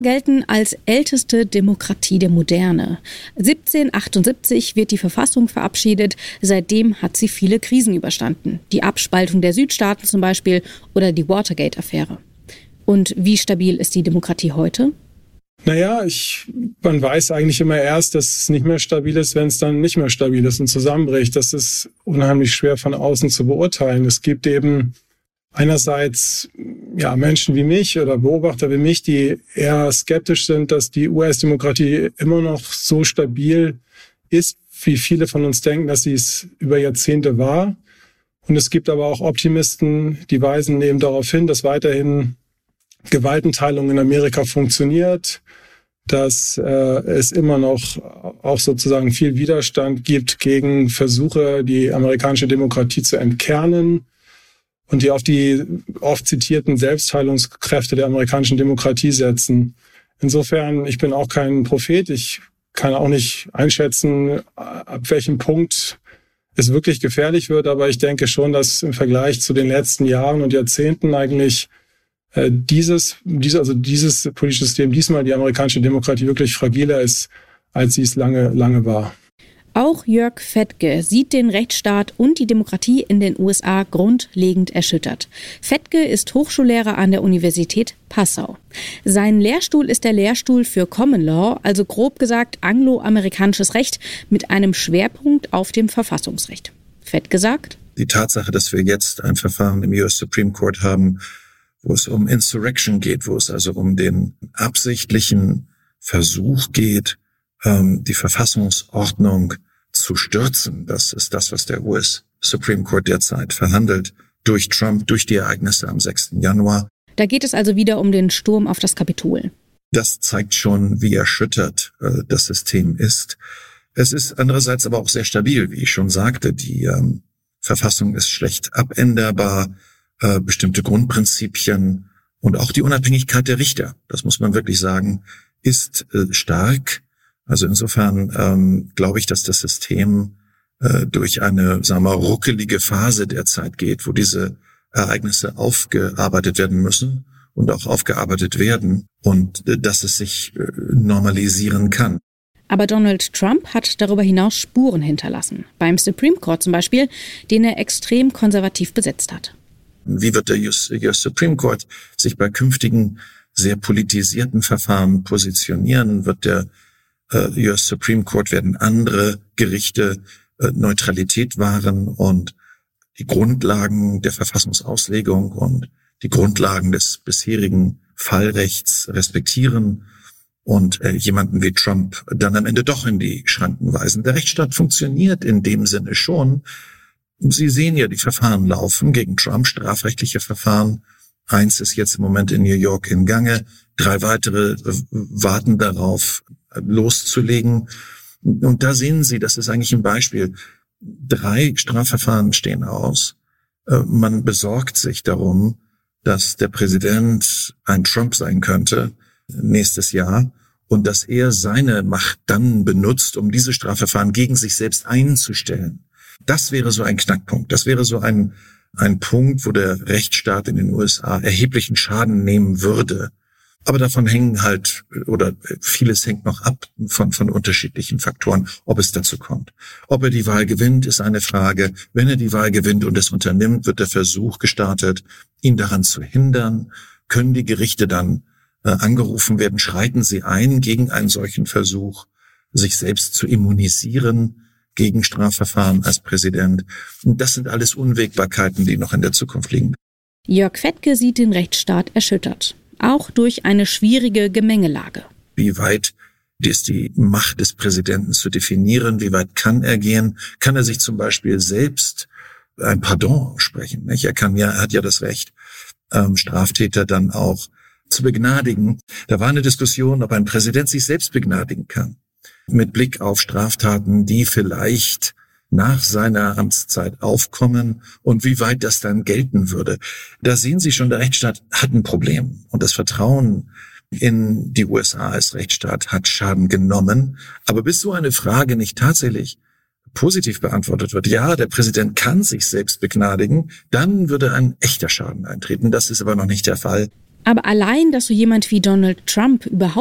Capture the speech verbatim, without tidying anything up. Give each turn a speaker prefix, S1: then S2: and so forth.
S1: gelten als älteste Demokratie der Moderne. siebzehnhundertachtundsiebzig wird die Verfassung verabschiedet. Seitdem hat sie viele Krisen überstanden. Die Abspaltung der Südstaaten zum Beispiel oder die Watergate-Affäre. Und wie stabil ist die Demokratie heute?
S2: Naja, ich, man weiß eigentlich immer erst, dass es nicht mehr stabil ist, wenn es dann nicht mehr stabil ist und zusammenbricht. Das ist unheimlich schwer von außen zu beurteilen. Es gibt eben einerseits ja Menschen wie mich oder Beobachter wie mich, die eher skeptisch sind, dass die U S-Demokratie immer noch so stabil ist, wie viele von uns denken, dass sie es über Jahrzehnte war. Und es gibt aber auch Optimisten, die weisen eben darauf hin, dass weiterhin Gewaltenteilung in Amerika funktioniert, dass äh, es immer noch auch sozusagen viel Widerstand gibt gegen Versuche, die amerikanische Demokratie zu entkernen und die auf die oft zitierten Selbstheilungskräfte der amerikanischen Demokratie setzen. Insofern, ich bin auch kein Prophet. Ich kann auch nicht einschätzen, ab welchem Punkt es wirklich gefährlich wird. Aber ich denke schon, dass im Vergleich zu den letzten Jahren und Jahrzehnten eigentlich äh, dieses, dieses, also dieses politische System, diesmal die amerikanische Demokratie wirklich fragiler ist, als sie es lange, lange war.
S1: Auch Jörg Fettke sieht den Rechtsstaat und die Demokratie in den U S A grundlegend erschüttert. Fettke ist Hochschullehrer an der Universität Passau. Sein Lehrstuhl ist der Lehrstuhl für Common Law, also grob gesagt angloamerikanisches Recht mit einem Schwerpunkt auf dem Verfassungsrecht. Fettke sagt:
S3: Die Tatsache, dass wir jetzt ein Verfahren im U S Supreme Court haben, wo es um Insurrection geht, wo es also um den absichtlichen Versuch geht, die Verfassungsordnung zu stürzen. Das ist das, was der U S Supreme Court derzeit verhandelt, durch Trump, durch die Ereignisse am sechsten Januar.
S1: Da geht es also wieder um den Sturm auf das Kapitol.
S3: Das zeigt schon, wie erschüttert äh, das System ist. Es ist andererseits aber auch sehr stabil, wie ich schon sagte. Die ähm, Verfassung ist schlecht abänderbar, äh, bestimmte Grundprinzipien und auch die Unabhängigkeit der Richter, das muss man wirklich sagen, ist äh, stark. Also insofern ähm, glaube ich, dass das System äh, durch eine, sagen wir mal, ruckelige Phase derzeit geht, wo diese Ereignisse aufgearbeitet werden müssen und auch aufgearbeitet werden und äh, dass es sich äh, normalisieren kann.
S1: Aber Donald Trump hat darüber hinaus Spuren hinterlassen. Beim Supreme Court zum Beispiel, den er extrem konservativ besetzt hat.
S3: Wie wird der U S Supreme Court sich bei künftigen sehr politisierten Verfahren positionieren? Wird der U S Supreme Court, werden andere Gerichte äh, Neutralität wahren und die Grundlagen der Verfassungsauslegung und die Grundlagen des bisherigen Fallrechts respektieren und äh, jemanden wie Trump dann am Ende doch in die Schranken weisen. Der Rechtsstaat funktioniert in dem Sinne schon. Sie sehen ja, die Verfahren laufen gegen Trump, strafrechtliche Verfahren. Eins ist jetzt im Moment in New York in Gange. Drei weitere warten darauf, loszulegen. Und da sehen Sie, das ist eigentlich ein Beispiel. Drei Strafverfahren stehen aus. Man besorgt sich darum, dass der Präsident ein Trump sein könnte nächstes Jahr und dass er seine Macht dann benutzt, um diese Strafverfahren gegen sich selbst einzustellen. Das wäre so ein Knackpunkt. Das wäre so ein ein Punkt, wo der Rechtsstaat in den U S A erheblichen Schaden nehmen würde. Aber davon hängen halt, oder vieles hängt noch ab von, von unterschiedlichen Faktoren, ob es dazu kommt. Ob er die Wahl gewinnt, ist eine Frage. Wenn er die Wahl gewinnt und es unternimmt, wird der Versuch gestartet, ihn daran zu hindern. Können die Gerichte dann äh, angerufen werden? Schreiten sie ein gegen einen solchen Versuch, sich selbst zu immunisieren gegen Strafverfahren als Präsident? Und das sind alles Unwägbarkeiten, die noch in der Zukunft liegen.
S1: Jörg Fettke sieht den Rechtsstaat erschüttert, auch durch eine schwierige Gemengelage.
S3: Wie weit ist die Macht des Präsidenten zu definieren? Wie weit kann er gehen? Kann er sich zum Beispiel selbst ein Pardon sprechen? Nicht? Er kann ja, er hat ja das Recht, ähm, Straftäter dann auch zu begnadigen. Da war eine Diskussion, ob ein Präsident sich selbst begnadigen kann, mit Blick auf Straftaten, die vielleicht nach seiner Amtszeit aufkommen und wie weit das dann gelten würde. Da sehen Sie schon, der Rechtsstaat hat ein Problem und das Vertrauen in die U S A als Rechtsstaat hat Schaden genommen. Aber bis so eine Frage nicht tatsächlich positiv beantwortet wird, ja, der Präsident kann sich selbst begnadigen, dann würde ein echter Schaden eintreten. Das ist aber noch nicht der Fall.
S1: Aber allein, dass so jemand wie Donald Trump überhaupt